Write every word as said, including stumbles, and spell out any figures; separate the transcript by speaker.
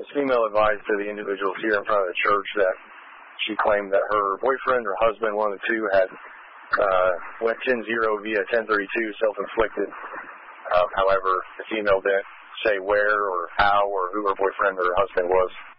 Speaker 1: this female advised to the individuals here in front of the church that she claimed that her boyfriend or husband, one of the two, had uh, went ten zero via ten thirty-two, self-inflicted. Uh, however, the female didn't say where or how or who her boyfriend or husband was.